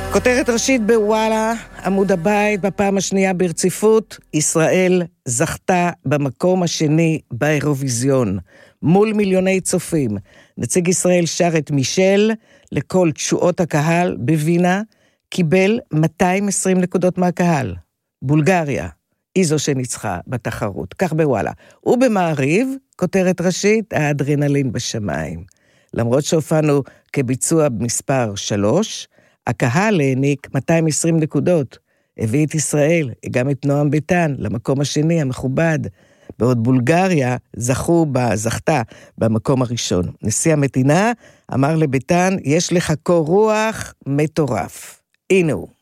כותרת ראשית בוואלה, עמוד הבית, בפעם השנייה ברציפות, ישראל זכתה במקום השני באירוויזיון, מול מיליוני צופים. נציג ישראל שר את מישל, לכל תשואות הקהל בווינה, קיבל 220 נקודות מהקהל. בולגריה, היא זו שניצחה בתחרות, כך בוואלה. ובמעריב, כותרת ראשית, האדרנלין בשמיים. למרות שהופענו כביצוע מספר 3, הקהל העניק 220 נקודות, הביא את ישראל, גם את נועם ביטן, למקום השני המכובד, בעוד בולגריה זכתה במקום הראשון. נשיא המדינה אמר לביטן, יש לך קור רוח מטורף. הנה הוא.